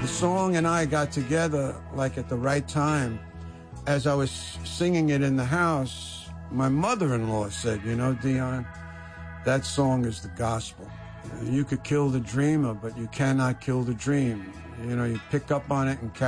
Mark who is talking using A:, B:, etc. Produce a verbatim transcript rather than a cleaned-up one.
A: The song and I got together like at the right time. As I was singing it in the house, my mother-in-law said, you know, Dion, that song is the gospel. You could kill the dreamer, but you cannot kill the dream. You know, you pick up on it and carry